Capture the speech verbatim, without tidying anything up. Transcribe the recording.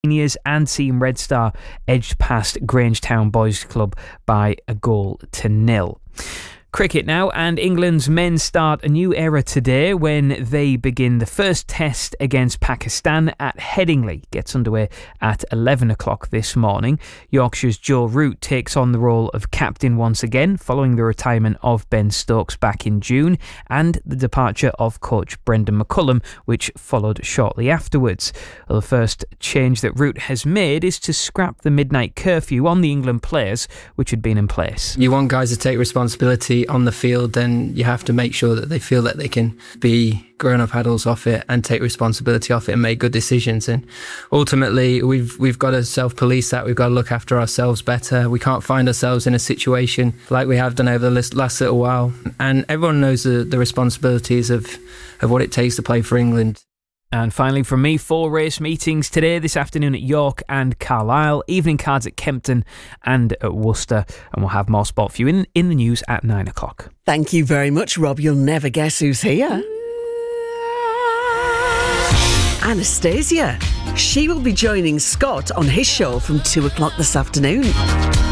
Seniors and Team Red Star edged past Grangetown Boys Club by a goal to nil. Cricket now, and England's men start a new era today when they begin the first test against Pakistan at Headingley. Gets underway at eleven o'clock this morning. Yorkshire's Joe Root takes on the role of captain once again, following the retirement of Ben Stokes back in June and the departure of coach Brendan McCullum, which followed shortly afterwards. Well, the first change that Root has made is to scrap the midnight curfew on the England players, which had been in place. You want guys to take responsibility on the field, then you have to make sure that they feel that they can be grown-up adults off it and take responsibility off it and make good decisions. And ultimately, we've we've got to self-police that. We've got to look after ourselves better. We can't find ourselves in a situation like we have done over the last little while. And everyone knows the, the responsibilities of, of what it takes to play for England. And finally from me, four race meetings today, this afternoon at York and Carlisle, evening cards at Kempton and at Worcester, and we'll have more sport for you in, in the news at nine o'clock. Thank you very much, Rob. You'll never guess who's here. Anastasia. She will be joining Scott on his show from two o'clock this afternoon.